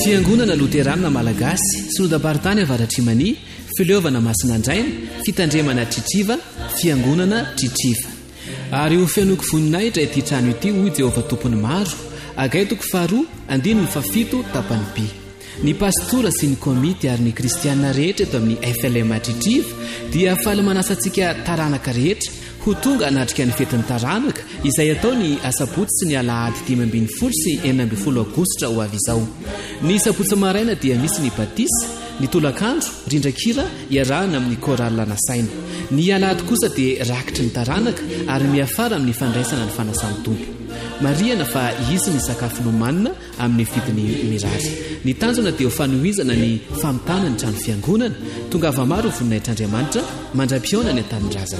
Fiangonana Luterana Malagasy Sodabaritany Avaratrimani Fileovana Masinandraina Fitandremana Tritriva Fiangonana Tritriva ary io fianoko voninahitra ity trano ity hoy Jehovah tompony maro agaitoko faharoa andino ny fafito tapany by ny pastora sy ny komity ary ny kristianina rehetra eto amin'ny FLM Tritriva dia faly manasantsika taranaka rehetra ho tonga anatrika ny fetin'ny taranaka izay atao ny asabotsy sy ny alahady 12 sy 14 Aogositra ho avy izao. Ny sabotsy maraina dia misy ny batisa, ny tolakandro, rindrakira iarahana amin'ny koral nasaina. Ny alahady kosa dia rakitry ny taranaka ary miafara amin'ny fandraisana ny fanasan'ny tompo. Mariana fa izy ny sakafo nomanina amin'ny vidiny mirary. Ny tanjona dia ho fanohizana ny famitana ny trano fiangonana tonga avamaro voninahitr' Andriamanitra mandra-pionany an-tanin-drazana.